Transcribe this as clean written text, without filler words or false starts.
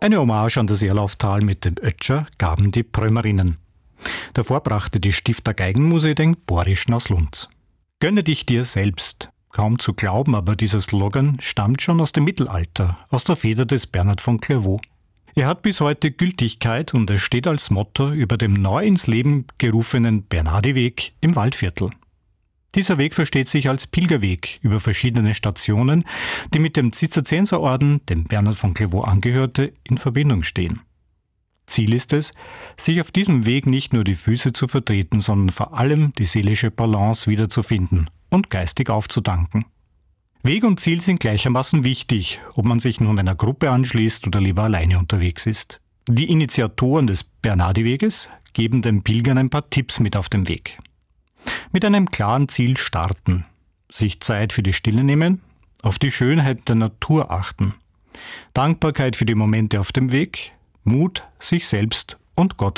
Eine Hommage an das Erlauftal mit dem Ötscher gaben die Prömerinnen. Davor brachte die Stifter Geigenmusik den Borischen aus Lunz. Gönne dich dir selbst. Kaum zu glauben, aber dieser Slogan stammt schon aus dem Mittelalter, aus der Feder des Bernhard von Clairvaux. Er hat bis heute Gültigkeit und es steht als Motto über dem neu ins Leben gerufenen Bernhardinweg im Waldviertel. Dieser Weg versteht sich als Pilgerweg über verschiedene Stationen, die mit dem Zisterzienserorden, dem Bernhard von Clairvaux angehörte, in Verbindung stehen. Ziel ist es, sich auf diesem Weg nicht nur die Füße zu vertreten, sondern vor allem die seelische Balance wiederzufinden und geistig aufzutanken. Weg und Ziel sind gleichermaßen wichtig, ob man sich nun einer Gruppe anschließt oder lieber alleine unterwegs ist. Die Initiatoren des Bernhardiweges geben den Pilgern ein paar Tipps mit auf den Weg. Mit einem klaren Ziel starten, sich Zeit für die Stille nehmen, auf die Schönheit der Natur achten, Dankbarkeit für die Momente auf dem Weg, Mut, sich selbst und Gott